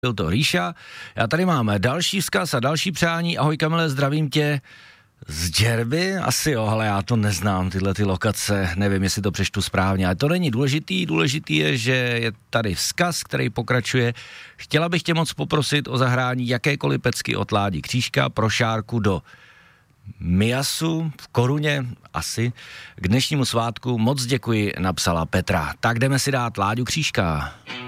Byl to Ríša. Já tady mám další vzkaz a další přání. Ahoj Kamile, zdravím tě z Džerby. Asi jo, ale já to neznám, tyhle ty lokace. Nevím, jestli to přečtu správně, ale to není důležitý. Důležitý je, že je tady vzkaz, který pokračuje. Chtěla bych tě moc poprosit o zahrání jakékoliv pecky od Ládi Křížka pro Šárku do Miasu v Koruně, asi, k dnešnímu svátku. Moc děkuji, napsala Petra. Tak jdeme si dát Láďu Křížka.